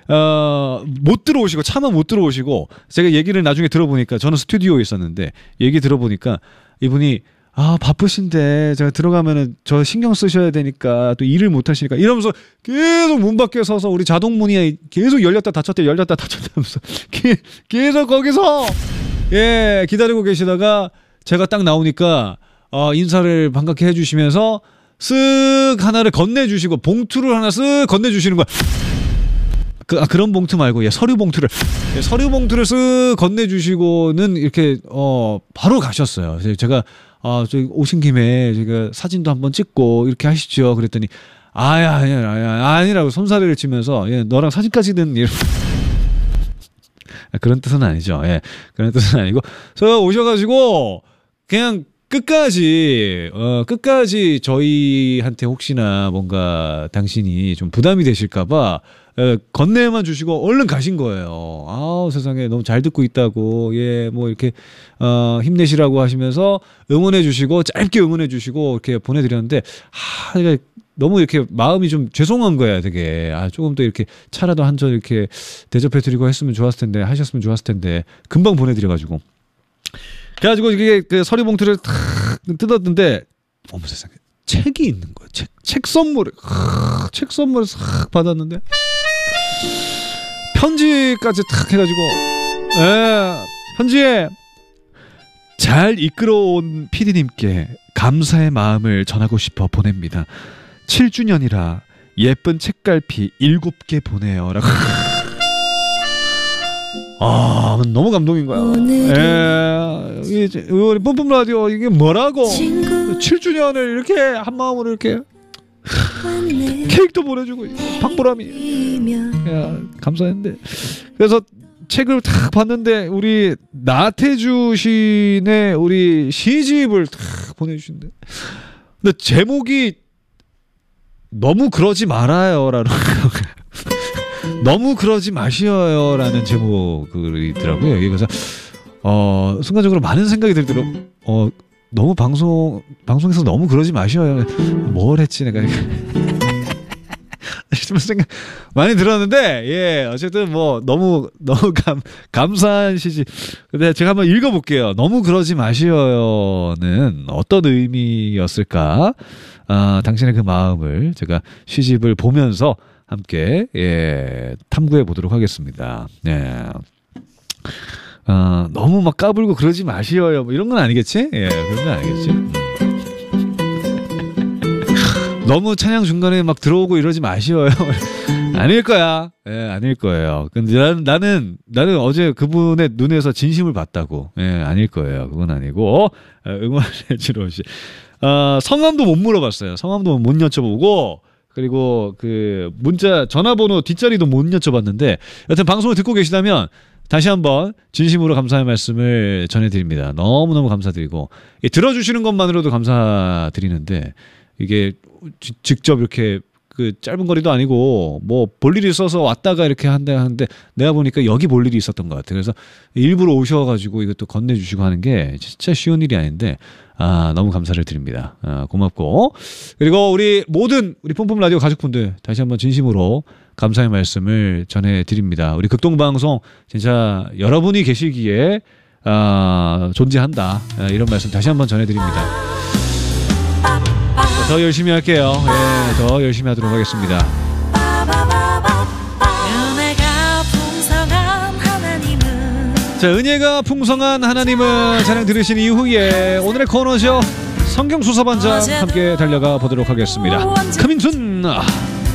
못 들어오시고 차마 못 들어오시고 제가 얘기를 나중에 들어보니까 저는 스튜디오에 있었는데 얘기 들어보니까 이분이 바쁘신데 제가 들어가면은 저 신경 쓰셔야 되니까 또 일을 못 하시니까 이러면서 계속 문 밖에 서서 우리 자동문이 계속 열렸다 닫혔다 하면서 계속 거기서 기다리고 계시다가 제가 딱 나오니까 인사를 반갑게 해주시면서 쓱 하나를 건네주시고 봉투를 하나 쓱 건네주시는 거야. 그런 봉투 말고 서류 봉투를 쓱 건네주시고는 이렇게 바로 가셨어요. 제가 저기 오신 김에 제가 사진도 한번 찍고 이렇게 하시죠. 그랬더니 아니라고 손사래를 치면서 너랑 사진까지는 그런 뜻은 아니죠. 그런 뜻은 아니고 저 오셔가지고 그냥 끝까지 저희한테 혹시나 뭔가 당신이 좀 부담이 되실까봐 건네만 주시고 얼른 가신 거예요. 세상에 너무 잘 듣고 있다고 뭐 이렇게 힘내시라고 하시면서 응원해 주시고 짧게 응원해 주시고 이렇게 보내드렸는데 너무 이렇게 마음이 좀 죄송한 거야. 되게 조금 더 이렇게 차라도 한 잔 이렇게 대접해 드리고 했으면 좋았을 텐데 하셨으면 좋았을 텐데 금방 보내드려가지고 그래가지고 이게 그 서류 봉투를 탁 뜯었는데 어머 세상에 책이 있는 거야. 책 선물을 싹 받았는데 편지까지 탁 해가지고 편지에 잘 이끌어온 PD님께 감사의 마음을 전하고 싶어 보냅니다. 7주년이라 예쁜 책갈피 7개 보내요. 라고. 너무 감동인 거야. 우리 뿜뿜 라디오 이게 뭐라고? 7주년을 이렇게 한 마음으로 이렇게 케이크도 보내주고 박보람이 감사했는데 그래서 책을 탁 봤는데 우리 나태주 시인의 우리 시집을 탁 보내주신대. 근데 제목이 너무 그러지 말아요라는 너무 그러지 마시어요라는 제목이더라고요. 그래서 순간적으로 많은 생각이 들더라고. 너무 방송에서 너무 그러지 마시어요. 뭘 했지 내가. 생각 많이 들었는데 어쨌든 뭐 너무 감사한 시집. 근데 제가 한번 읽어볼게요. 너무 그러지 마시어요는 어떤 의미였을까? 당신의 그 마음을 제가 시집을 보면서 함께 탐구해 보도록 하겠습니다. 너무 막 까불고 그러지 마시어요. 뭐 이런 건 아니겠지? 그런 건 아니겠지? 너무 찬양 중간에 막 들어오고 이러지 마시어요. 아닐 거야. 아닐 거예요. 근데 나는 어제 그분의 눈에서 진심을 봤다고. 아닐 거예요. 그건 아니고 응원해 주러 오시. 성함도 못 물어봤어요. 성함도 못 여쭤보고. 그리고 그 문자 전화번호 뒷자리도 못 여쭤봤는데 여튼 방송을 듣고 계시다면 다시 한번 진심으로 감사의 말씀을 전해드립니다. 너무너무 감사드리고 들어주시는 것만으로도 감사드리는데 이게 직접 이렇게 그 짧은 거리도 아니고 뭐 볼 일이 있어서 왔다가 이렇게 하는데 내가 보니까 여기 볼 일이 있었던 것 같아요. 그래서 일부러 오셔가지고 이것도 건네주시고 하는 게 진짜 쉬운 일이 아닌데 너무 감사를 드립니다. 고맙고 그리고 우리 모든 우리 뿜뿜 라디오 가족분들 다시 한번 진심으로 감사의 말씀을 전해드립니다. 우리 극동방송 진짜 여러분이 계시기에 존재한다. 이런 말씀 다시 한번 전해드립니다. 더 열심히 할게요. 더 열심히 하도록 하겠습니다. 자, 은혜가 풍성한 하나님은 찬양 들으신 이후에 오늘의 코너죠. 성경수사반장 함께 달려가 보도록 하겠습니다. 커밍순.